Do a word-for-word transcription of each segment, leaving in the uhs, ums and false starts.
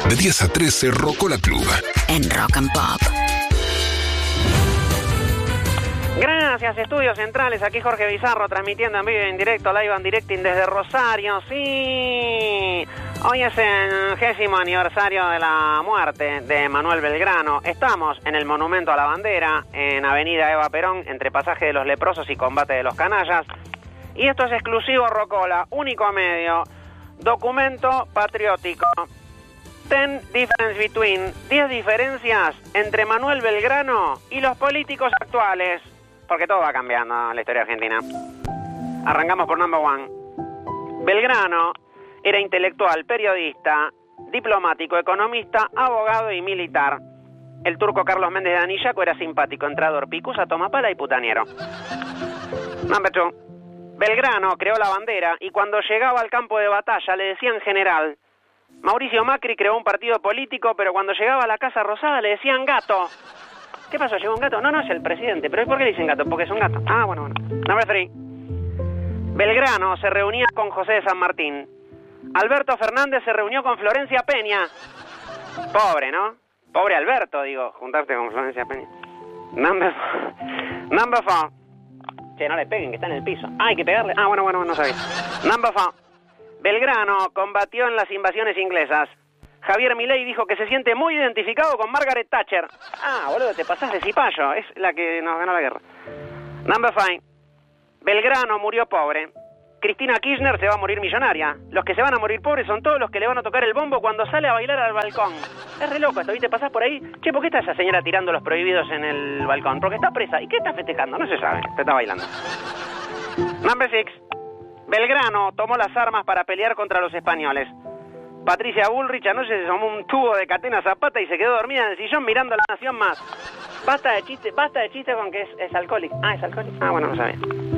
De diez a trece, Rocola Club. En Rock and Pop. Gracias, Estudios Centrales. Aquí Jorge Bizarro transmitiendo en vivo y en directo, live and directing desde Rosario. Sí, hoy es el vigésimo aniversario de la muerte de Manuel Belgrano. Estamos en el Monumento a la Bandera, en Avenida Eva Perón, entre Pasaje de los Leprosos y Combate de los Canallas. Y esto es exclusivo Rocola, único medio, documento patriótico. Ten difference between, diez diferencias entre Manuel Belgrano y los políticos actuales. Porque todo va cambiando en la historia argentina. Arrancamos por number one. Belgrano era intelectual, periodista, diplomático, economista, abogado y militar. El turco Carlos Méndez de Anillaco era simpático, entrador, picusa, tomapala y putaniero. Number two. Belgrano creó la bandera y cuando llegaba al campo de batalla le decían general. Mauricio Macri creó un partido político, pero cuando llegaba a la Casa Rosada le decían gato. ¿Qué pasó? ¿Llegó un gato? No, no es el presidente. ¿Pero por qué le dicen gato? Porque es un gato. Ah, bueno, bueno. Number three. Belgrano se reunía con José de San Martín. Alberto Fernández se reunió con Florencia Peña. Pobre, ¿no? Pobre Alberto, digo, juntarte con Florencia Peña. Number four. Number four. Che, no le peguen, que está en el piso. Ah, hay que pegarle. Ah, bueno, bueno, no sabía. Number four. Belgrano combatió en las invasiones inglesas. Javier Milei dijo que se siente muy identificado con Margaret Thatcher. Ah, boludo, te pasás de cipayo. Es la que nos ganó la guerra. Number five. Belgrano murió pobre. Cristina Kirchner se va a morir millonaria. Los que se van a morir pobres son todos los que le van a tocar el bombo cuando sale a bailar al balcón. Es re loco esto, ¿viste? Pasás por ahí. Che, ¿por qué está esa señora tirando los prohibidos en el balcón? Porque está presa. ¿Y qué está festejando? No se sabe. Se está bailando. Number six. Belgrano tomó las armas para pelear contra los españoles. Patricia Bullrich anoche se tomó un tubo de Catena Zapata y se quedó dormida en el sillón mirando La Nación Más. Basta de chiste, basta de chiste con que es, es alcohólico. Ah, es alcohólico. Ah, bueno, no sabía.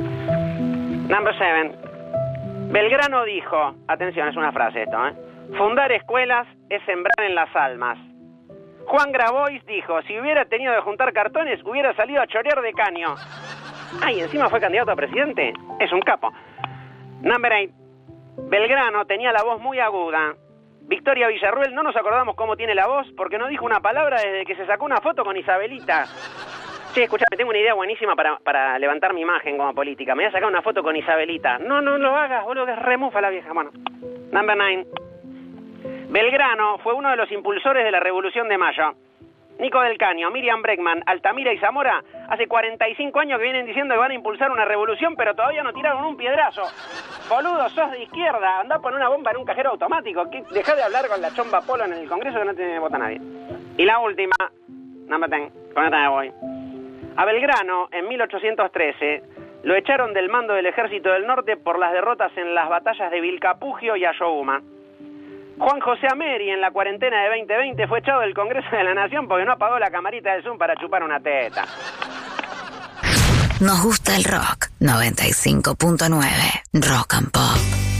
Number seven. Belgrano dijo, atención, es una frase esto, ¿eh? Fundar escuelas es sembrar en las almas. Juan Grabois dijo, si hubiera tenido de juntar cartones, hubiera salido a chorear de caño. Ah, y encima fue candidato a presidente. Es un capo. Number eight. Belgrano tenía la voz muy aguda. Victoria Villarruel, no nos acordamos cómo tiene la voz porque no dijo una palabra desde que se sacó una foto con Isabelita. Che, escuchame, tengo una idea buenísima para, para levantar mi imagen como política. Me voy a sacar una foto con Isabelita. No, no lo hagas, boludo, que es remufa la vieja. Bueno, number nine. Belgrano fue uno de los impulsores de la Revolución de Mayo. Nico del Caño, Miriam Bregman, Altamira y Zamora hace cuarenta y cinco años que vienen diciendo que van a impulsar una revolución, pero todavía no tiraron un piedrazo. Boludo, sos de izquierda, andá a poner una bomba en un cajero automático. Dejá de hablar con la chomba Polo en el Congreso que no te vota nadie. Y la última, number ten, con esta me voy. A Belgrano, en mil ochocientos trece, lo echaron del mando del Ejército del Norte por las derrotas en las batallas de Vilcapugio y Ayohuma. Juan José Ameri en la cuarentena de veinte veinte fue echado del Congreso de la Nación porque no apagó la camarita del Zoom para chupar una teta. Nos gusta el rock. noventa y cinco punto nueve Rock and Pop.